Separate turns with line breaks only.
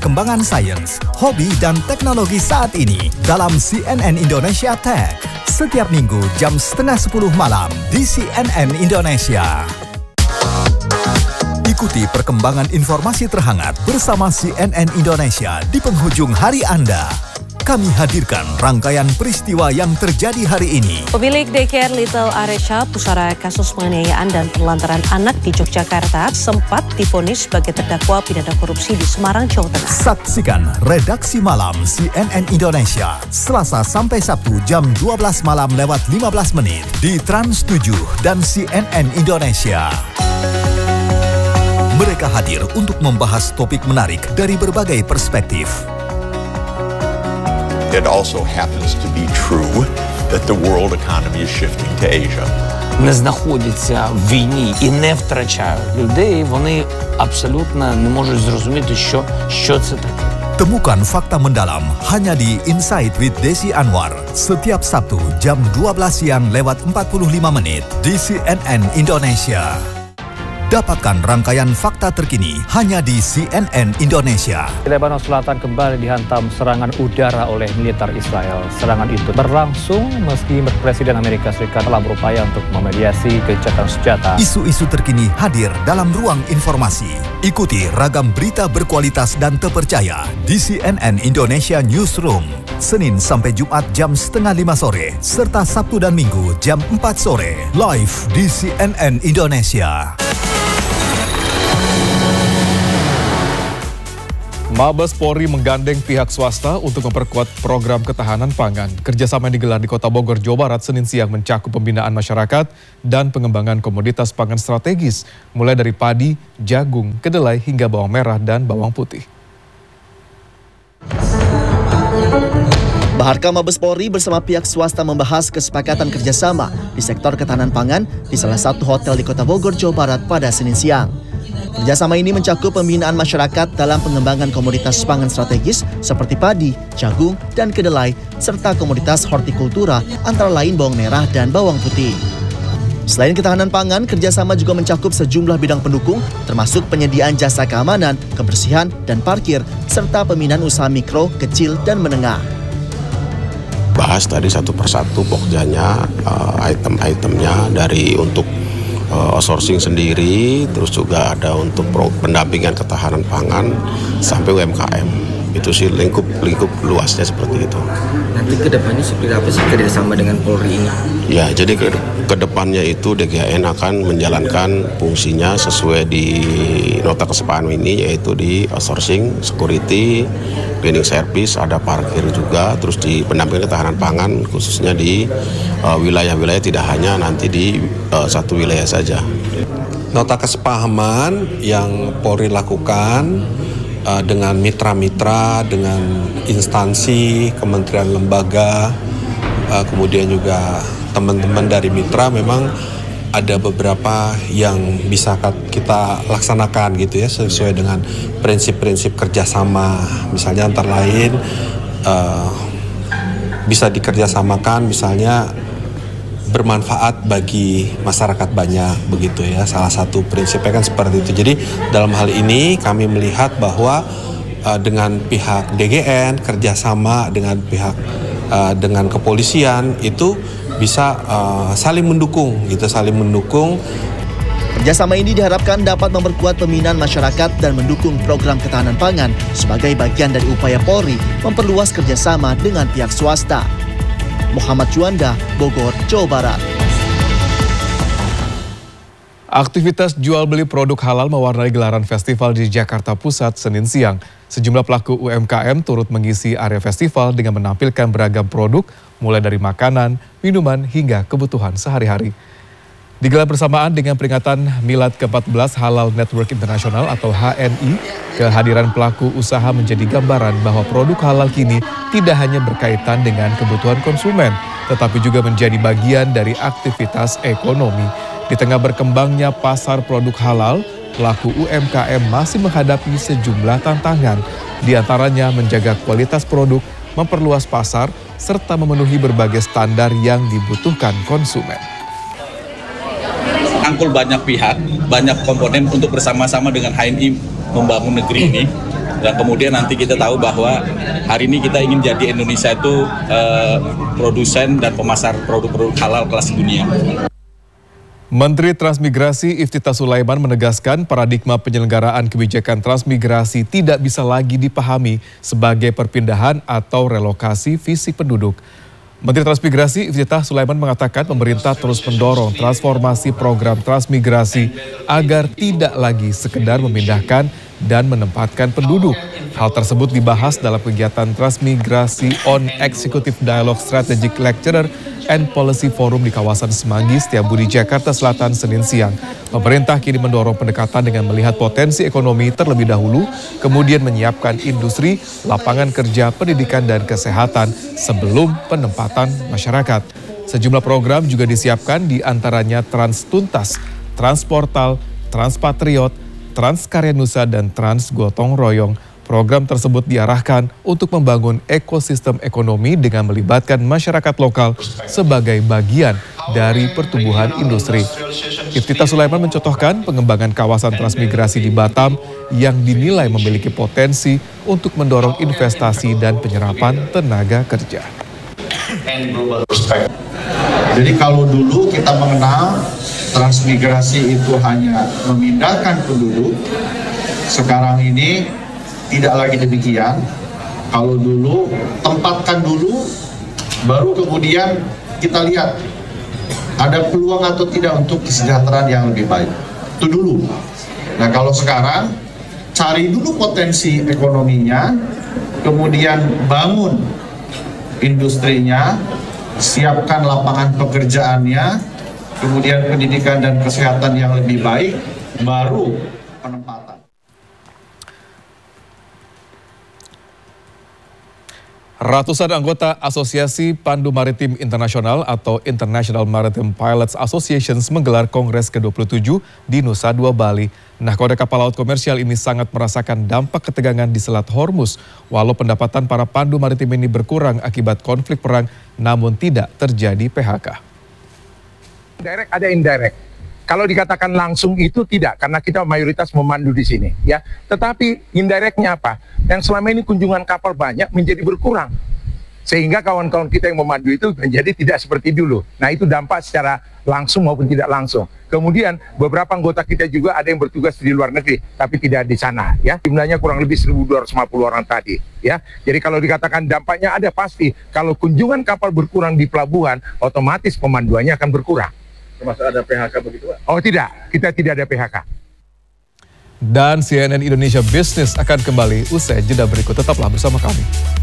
perkembangan sains, hobi, dan teknologi saat ini dalam CNN Indonesia Tech. Setiap minggu jam 9:30 malam di CNN Indonesia. Ikuti perkembangan informasi terhangat bersama CNN Indonesia di penghujung hari Anda. Kami hadirkan rangkaian peristiwa yang terjadi hari ini.
Pemilik daycare Little Aresha, pusara kasus penganiayaan dan penelantaran anak di Yogyakarta, sempat divonis sebagai terdakwa pidana korupsi di Semarang, Jawa Tengah.
Saksikan Redaksi Malam CNN Indonesia, Selasa sampai Sabtu jam 12 malam lewat 15 menit di Trans 7 dan CNN Indonesia. Mereka hadir untuk membahas topik menarik dari berbagai perspektif.
It also happens to be true that the world economy is shifting to Asia.
Не знаходяться в війні і не втрачають людей, вони абсолютно не можуть зрозуміти, що це таке.
Temukan fakta mendalam hanya di Insight with Desi Anwar setiap Sabtu jam 12 siang lewat 45 menit di CNN Indonesia. Dapatkan rangkaian fakta terkini hanya di CNN Indonesia.
Lebanon Selatan kembali dihantam serangan udara oleh militer Israel. Serangan itu berlangsung meski Presiden Amerika Serikat telah berupaya untuk memediasi gencatan senjata.
Isu-isu terkini hadir dalam ruang informasi. Ikuti ragam berita berkualitas dan terpercaya di CNN Indonesia Newsroom. Senin sampai Jumat jam 4:30 sore, serta Sabtu dan Minggu jam 4 sore. Live di CNN Indonesia.
Mabes Polri menggandeng pihak swasta untuk memperkuat program ketahanan pangan. Kerjasama yang digelar di Kota Bogor, Jawa Barat, Senin siang mencakup pembinaan masyarakat dan pengembangan komoditas pangan strategis, mulai dari padi, jagung, kedelai, hingga bawang merah dan bawang putih.
Baharka Mabes Polri bersama pihak swasta membahas kesepakatan kerjasama di sektor ketahanan pangan di salah satu hotel di Kota Bogor, Jawa Barat pada Senin siang. Kerjasama ini mencakup pembinaan masyarakat dalam pengembangan komoditas pangan strategis seperti padi, jagung, dan kedelai, serta komoditas hortikultura antara lain bawang merah dan bawang putih. Selain ketahanan pangan, kerjasama juga mencakup sejumlah bidang pendukung, termasuk penyediaan jasa keamanan, kebersihan, dan parkir, serta pembinaan usaha mikro, kecil, dan menengah.
Bahas tadi satu persatu pokjanya, item-itemnya dari untuk outsourcing sendiri, terus juga ada untuk pendampingan ketahanan pangan sampai UMKM. Itu sih lingkup luasnya seperti itu.
Nanti kedepannya seperti apa sih kerjasama dengan Polri ini?
Ya, jadi kedepannya itu DGAN akan menjalankan fungsinya sesuai di nota kesepakatan ini, yaitu di outsourcing, security, cleaning service, ada parkir juga, terus di pendampingan ketahanan pangan khususnya di wilayah-wilayah, tidak hanya nanti di satu wilayah saja.
Nota kesepahaman yang Polri lakukan dengan mitra-mitra, dengan instansi, kementerian lembaga, kemudian juga teman-teman dari mitra, memang ada beberapa yang bisa kita laksanakan gitu ya, sesuai dengan prinsip-prinsip kerjasama. Misalnya antara lain bisa dikerjasamakan misalnya bermanfaat bagi masyarakat banyak, begitu ya. Salah satu prinsipnya kan seperti itu. Jadi dalam hal ini kami melihat bahwa dengan pihak DGN kerjasama dengan pihak dengan kepolisian itu bisa saling mendukung gitu, saling mendukung.
Kerjasama ini diharapkan dapat memperkuat pembinaan masyarakat dan mendukung program ketahanan pangan sebagai bagian dari upaya Polri memperluas kerjasama dengan pihak swasta. Muhammad Juanda, Bogor, Jawa Barat.
Aktivitas jual beli produk halal mewarnai gelaran festival di Jakarta Pusat Senin siang. Sejumlah pelaku UMKM turut mengisi area festival dengan menampilkan beragam produk, mulai dari makanan, minuman, hingga kebutuhan sehari-hari. Digelar bersamaan dengan peringatan Milad ke-14 Halal Network Internasional atau HNI, kehadiran pelaku usaha menjadi gambaran bahwa produk halal kini tidak hanya berkaitan dengan kebutuhan konsumen, tetapi juga menjadi bagian dari aktivitas ekonomi. Di tengah berkembangnya pasar produk halal, pelaku UMKM masih menghadapi sejumlah tantangan, di antaranya menjaga kualitas produk, memperluas pasar, serta memenuhi berbagai standar yang dibutuhkan konsumen.
Angkul banyak pihak, banyak komponen untuk bersama-sama dengan HNI membangun negeri ini. Dan kemudian nanti kita tahu bahwa hari ini kita ingin jadi Indonesia itu produsen dan pemasar produk-produk halal kelas dunia.
Menteri Transmigrasi Iftitah Sulaiman menegaskan paradigma penyelenggaraan kebijakan transmigrasi tidak bisa lagi dipahami sebagai perpindahan atau relokasi fisik penduduk. Menteri Transmigrasi Iftitah Sulaiman mengatakan pemerintah terus mendorong transformasi program transmigrasi agar tidak lagi sekedar memindahkan dan menempatkan penduduk. Hal tersebut dibahas dalam kegiatan Transmigrasi on Executive Dialogue Strategic Lecturer and Policy Forum di kawasan Semanggi, Setiabudi, Jakarta Selatan, Senin siang. Pemerintah kini mendorong pendekatan dengan melihat potensi ekonomi terlebih dahulu, kemudian menyiapkan industri, lapangan kerja, pendidikan, dan kesehatan sebelum penempatan masyarakat. Sejumlah program juga disiapkan, di antaranya Trans Tuntas, Transportal, Transpatriot, Transkarya Nusa, dan Trans Gotong Royong. Program tersebut diarahkan untuk membangun ekosistem ekonomi dengan melibatkan masyarakat lokal sebagai bagian dari pertumbuhan industri. Iftitah Sulaiman mencontohkan pengembangan kawasan transmigrasi di Batam yang dinilai memiliki potensi untuk mendorong investasi dan penyerapan tenaga kerja.
Jadi kalau dulu kita mengenal transmigrasi itu hanya memindahkan penduduk, sekarang ini tidak lagi demikian. Kalau dulu, tempatkan dulu, baru kemudian kita lihat ada peluang atau tidak untuk kesejahteraan yang lebih baik. Itu dulu. Nah kalau sekarang, cari dulu potensi ekonominya, kemudian bangun industrinya, siapkan lapangan pekerjaannya, kemudian pendidikan dan kesehatan yang lebih baik, baru penempatan.
Ratusan anggota Asosiasi Pandu Maritim Internasional atau International Maritime Pilots Associations menggelar Kongres ke-27 di Nusa Dua, Bali. Nahkoda kapal laut komersial ini sangat merasakan dampak ketegangan di Selat Hormuz. Walau pendapatan para pandu maritim ini berkurang akibat konflik perang, namun tidak terjadi PHK.
Direct ada indirect. Kalau dikatakan langsung itu tidak, karena kita mayoritas memandu di sini, ya. Tetapi indirectnya apa? Yang selama ini kunjungan kapal banyak menjadi berkurang, sehingga kawan-kawan kita yang memandu itu menjadi tidak seperti dulu. Nah itu dampak secara langsung maupun tidak langsung. Kemudian beberapa anggota kita juga ada yang bertugas di luar negeri, tapi tidak di sana, ya. Jumlahnya kurang lebih 1.250 orang tadi, ya. Jadi kalau dikatakan dampaknya ada pasti. Kalau kunjungan kapal berkurang di pelabuhan, otomatis pemanduannya akan berkurang.
Termasuk ada PHK begitu, Pak?
Oh tidak, kita tidak ada PHK.
Dan CNN Indonesia Business akan kembali usai jeda berikut. Tetaplah bersama kami.